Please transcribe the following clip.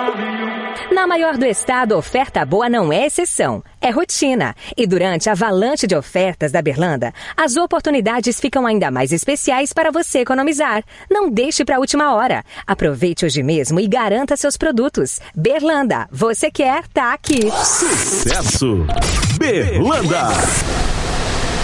Na maior do estado, oferta boa não é exceção, é rotina. E durante a avalanche de ofertas da Berlanda, as oportunidades ficam ainda mais especiais para você economizar. Não deixe para a última hora. Aproveite hoje mesmo e garanta seus produtos. Berlanda, você quer, tá aqui. Sucesso! Berlanda!